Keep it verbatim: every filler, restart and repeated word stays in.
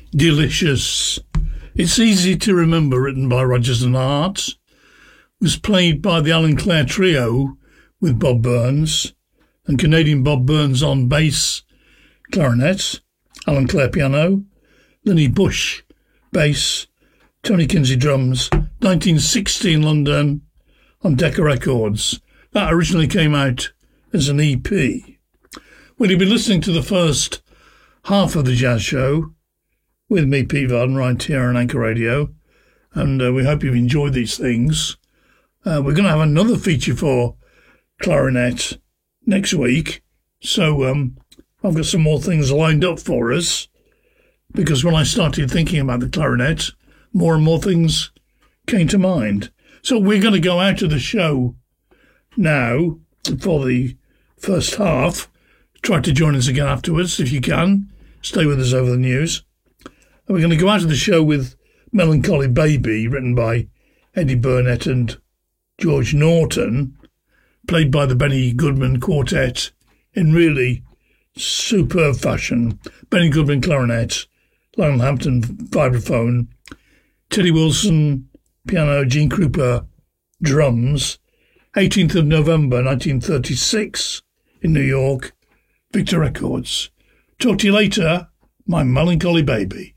Delicious. It's Easy to Remember, written by Rodgers and Hart. It was played by the Alan Clare Trio with Bob Burns and Canadian Bob Burns on bass, clarinet, Alan Clare piano, Lenny Bush bass, Tony Kinsey drums, nineteen sixty in London on Decca Records. That originally came out as an E P. Well, you've been listening to the first half of the jazz show with me, Pete Varden, right here on Anchor Radio, and uh, we hope you've enjoyed these things. Uh, we're going to have another feature for clarinet next week, so um, I've got some more things lined up for us, because when I started thinking about the clarinet, more and more things came to mind. So we're going to go out of the show now for the first half. Try to join us again afterwards if you can. Stay with us over the news. And we're going to go out of the show with Melancholy Baby, written by Eddie Burnett and George Norton, played by the Benny Goodman Quartet in really superb fashion. Benny Goodman clarinet, Lionel Hampton vibraphone, Teddy Wilson piano, Gene Krupa drums. eighteenth of November nineteen thirty-six in New York, Victor Records. Talk to you later, my Melancholy Baby.